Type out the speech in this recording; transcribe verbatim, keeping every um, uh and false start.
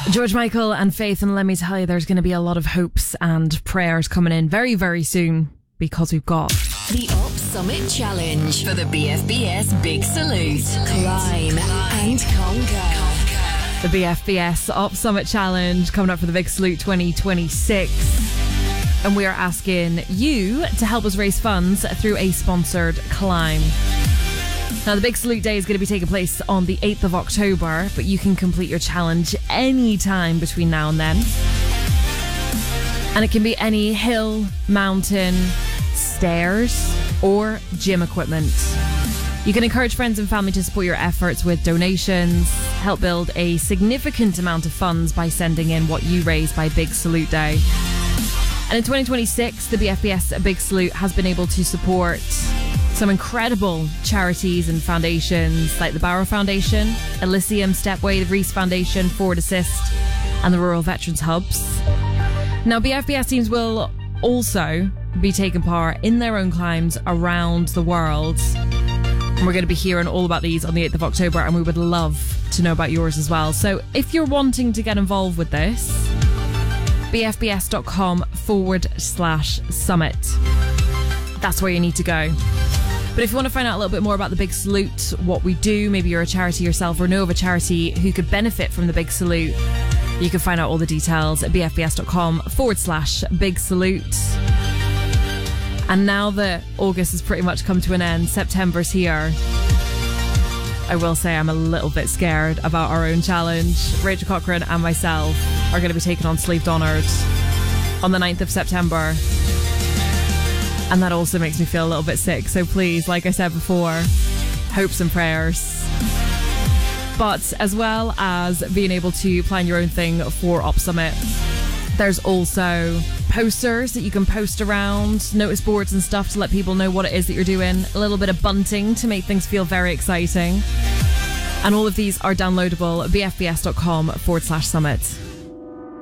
George Michael and Faith, and let me tell you, there's going to be a lot of hopes and prayers coming in very, very soon, because we've got the Op Summit Challenge for the B F B S Big Salute. Climb and conquer. the B F B S Op Summit Challenge coming up for the Big Salute twenty twenty-six. And we are asking you to help us raise funds through a sponsored climb. Now, the Big Salute Day is going to be taking place on the eighth of October, but you can complete your challenge anytime between now and then. And it can be any hill, mountain, stairs, or gym equipment. You can encourage friends and family to support your efforts with donations, help build a significant amount of funds by sending in what you raise by Big Salute Day. And in twenty twenty-six, the B F B S Big Salute has been able to support some incredible charities and foundations like the Barrow Foundation, Elysium, Stepway, the Reese Foundation, Forward Assist, and the Rural Veterans Hubs. Now, B F B S teams will also be taking part in their own climbs around the world. And we're going to be hearing all about these on the eighth of October, and we would love to know about yours as well. So if you're wanting to get involved with this, bfbs.com forward slash summit. That's where you need to go. But if you want to find out a little bit more about the Big Salute, what we do, maybe you're a charity yourself or know of a charity who could benefit from the Big Salute, you can find out all the details at bfbs.com forward slash big salute. And now that August has pretty much come to an end, September's here, I will say I'm a little bit scared about our own challenge. Rachel Cochrane and myself are going to be taking on Sleeve Donard on the ninth of September. And that also makes me feel a little bit sick. So please, like I said before, hopes and prayers. But as well as being able to plan your own thing for Op Summit, there's also posters that you can post around, notice boards and stuff to let people know what it is that you're doing. A little bit of bunting to make things feel very exciting. And all of these are downloadable at bfbs.com forward slash summit.